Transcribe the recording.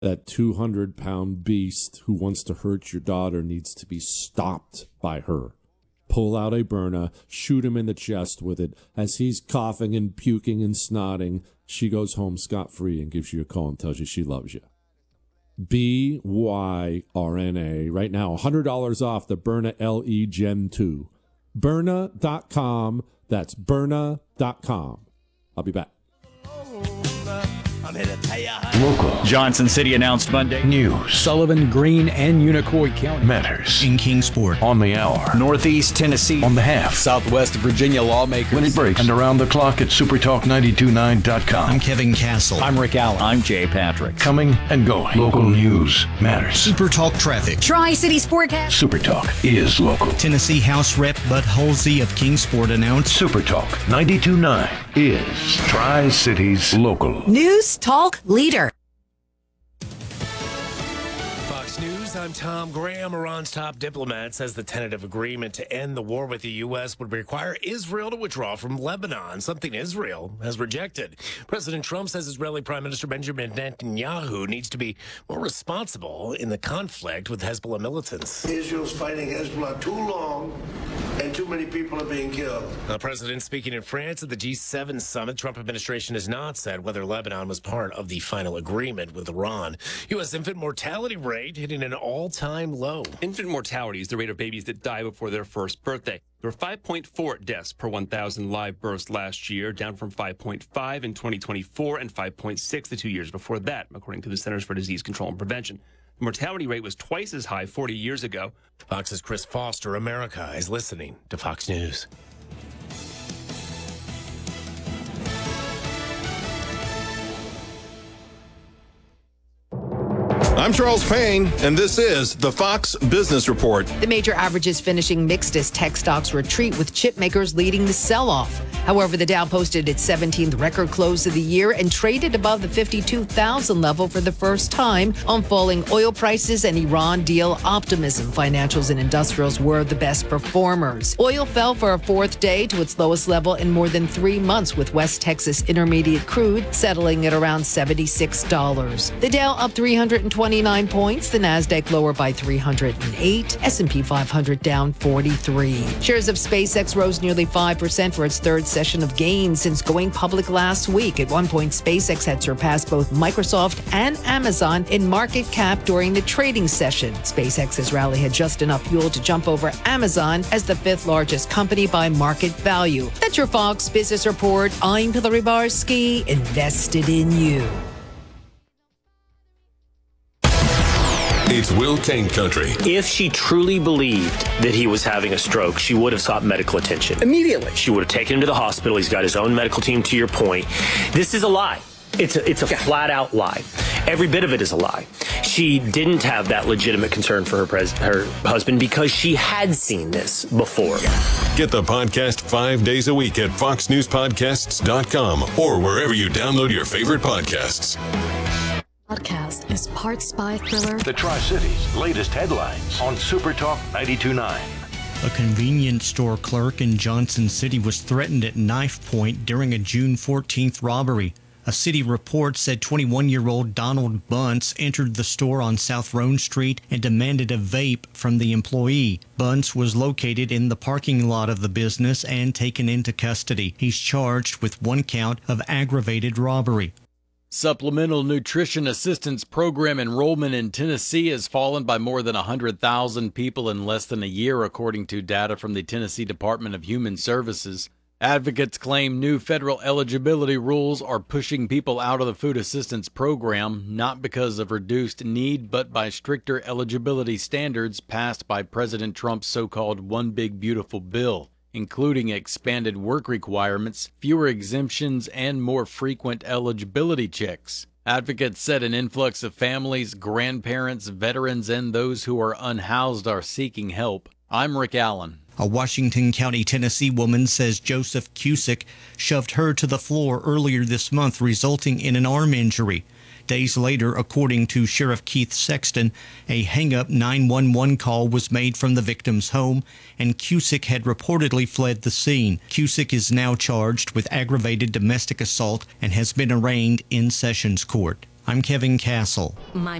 That 200-pound beast who wants to hurt your daughter needs to be stopped by her. Pull out a Byrna, shoot him in the chest with it. As he's coughing and puking and snotting, she goes home scot-free and gives you a call and tells you she loves you. BYRNA. Right now, $100 off the Byrna LE Gen 2. Byrna.com. That's Byrna.com. I'll be back. Local. Johnson City announced Monday. News. Sullivan, Greene, and Unicoi County. Matters. In Kingsport. On the hour. Northeast Tennessee. On the half. Southwest Virginia lawmakers. When it breaks. And around the clock at supertalk929.com. I'm Kevin Castle. I'm Rick Allen. I'm Jay Patrick. Coming and going. Local news matters. Supertalk Traffic. Tri-City Sportcast. Supertalk is local. Tennessee House Rep Bud Halsey of Kingsport announced. Supertalk 92.9 is Tri-Cities local. News Talk Leader. Fox News, I'm Tom Graham. Iran's top diplomat says the tentative agreement to end the war with the U.S. would require Israel to withdraw from Lebanon, something Israel has rejected. President Trump says Israeli Prime Minister Benjamin Netanyahu needs to be more responsible in the conflict with Hezbollah militants. Israel's fighting Hezbollah too long, and too many people are being killed. The president speaking in France at the G7 summit. Trump administration has not said whether Lebanon was part of the final agreement with Iran. U.S. infant mortality rate hitting an all-time low. Infant mortality is the rate of babies that die before their first birthday. There were 5.4 deaths per 1,000 live births last year, down from 5.5 in 2024 and 5.6 the 2 years before that, according to the Centers for Disease Control and Prevention. The mortality rate was twice as high 40 years ago. Fox's Chris Foster. America is listening to Fox News. I'm Charles Payne, and this is the Fox Business Report. The major averages finishing mixed as tech stocks retreat, with chip makers leading the sell-off. However, the Dow posted its 17th record close of the year and traded above the 52,000 level for the first time on falling oil prices and Iran deal optimism. Financials and industrials were the best performers. Oil fell for a fourth day to its lowest level in more than 3 months, with West Texas Intermediate crude settling at around $76. The Dow up 329 points, the Nasdaq lower by 308, S&P 500 down 43. Shares of SpaceX rose nearly 5% for its third session of gains since going public last week. At one point, SpaceX had surpassed both Microsoft and Amazon in market cap during the trading session. SpaceX's rally had just enough fuel to jump over Amazon as the fifth largest company by market value. That's your Fox Business Report. I'm Hillary Barsky, invested in you. It's Will Kane Country. If she truly believed that he was having a stroke, she would have sought medical attention immediately. She would have taken him to the hospital. He's got his own medical team, to your point. This is a lie. It's a flat-out lie. Every bit of it is a lie. She didn't have that legitimate concern for her husband because she had seen this before. Get the podcast 5 days a week at foxnewspodcasts.com or wherever you download your favorite podcasts. Podcast is part spy thriller. The Tri-Cities' latest headlines on Supertalk 92.9. A convenience store clerk in Johnson City was threatened at knife point during a June 14th robbery. A city report said 21-year-old Donald Bunce entered the store on South Roan Street and demanded a vape from the employee. Bunce was located in the parking lot of the business and taken into custody. He's charged with 1 count of aggravated robbery. Supplemental Nutrition Assistance Program enrollment in Tennessee has fallen by more than 100,000 people in less than a year, according to data from the Tennessee Department of Human Services. Advocates claim new federal eligibility rules are pushing people out of the food assistance program, not because of reduced need, but by stricter eligibility standards passed by President Trump's so-called One Big Beautiful Bill, including expanded work requirements, fewer exemptions, and more frequent eligibility checks. Advocates said an influx of families, grandparents, veterans, and those who are unhoused are seeking help. I'm Rick Allen. A Washington County, Tennessee woman says Joseph Cusick shoved her to the floor earlier this month, resulting in an arm injury. Days later, according to Sheriff Keith Sexton, a hang-up 911 call was made from the victim's home, and Cusick had reportedly fled the scene. Cusick is now charged with aggravated domestic assault and has been arraigned in Sessions Court. I'm Kevin Castle. My